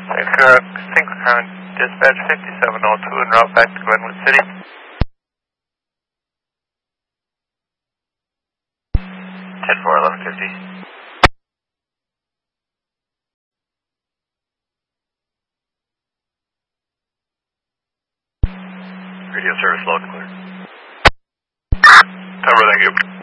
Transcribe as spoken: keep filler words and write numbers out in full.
Thanks for Sync Current Dispatch fifty-seven oh two en route back to Glenwood City. ten four, eleven fifty. Radio service loud and clear. Cover, thank you.